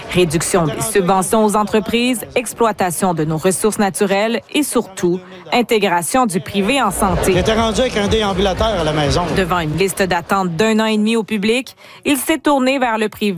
Réduction des subventions aux entreprises, exploitation de nos ressources naturelles et surtout, intégration du privé en santé. J'étais rendu avec un déambulateur à la maison. Devant une liste d'attente d'1 an et demi au public, il s'est tourné vers le privé.